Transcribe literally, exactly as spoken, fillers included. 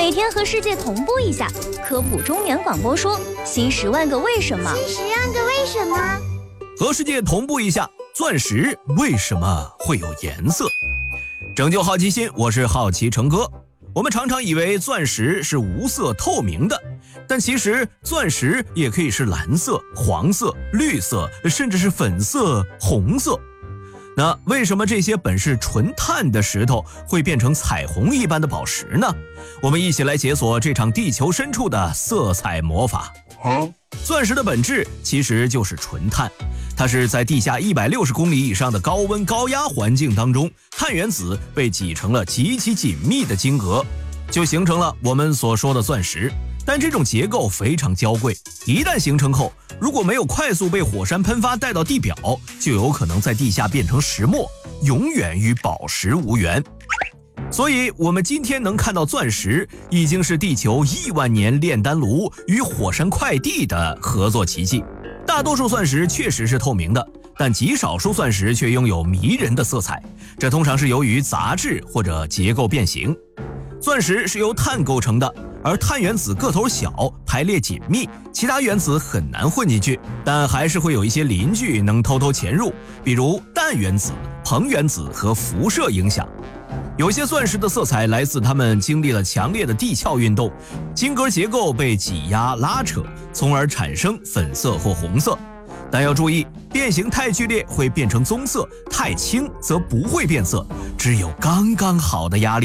每天和世界同步一下。科普中原广播说，新十万个为什么， 新十万个为什么， 和世界同步一下，钻石为什么会有颜色？拯救好奇心，我是好奇成哥。我们常常以为钻石是无色透明的，但其实钻石也可以是蓝色、黄色、绿色，甚至是粉色、红色。那为什么这些本是纯碳的石头会变成彩虹一般的宝石呢？我们一起来解锁这场地球深处的色彩魔法。钻石的本质其实就是纯碳，它是在地下一百六十公里以上的高温高压环境当中，碳原子被挤成了极其紧密的晶格，就形成了我们所说的钻石。但这种结构非常娇贵，一旦形成后，如果没有快速被火山喷发带到地表，就有可能在地下变成石墨，永远与宝石无缘。所以我们今天能看到钻石，已经是地球亿万年炼丹炉与火山快递的合作奇迹。大多数钻石确实是透明的，但极少数钻石却拥有迷人的色彩，这通常是由于杂质或者结构变形。钻石是由碳构成的，而碳原子个头小，排列紧密，其他原子很难混进去，但还是会有一些邻居能偷偷潜入，比如氮原子、硼原子和辐射影响。有些钻石的色彩来自它们经历了强烈的地壳运动，晶格结构被挤压拉扯，从而产生粉色或红色。但要注意，变形太剧烈会变成棕色，太轻则不会变色，只有刚刚好的压力。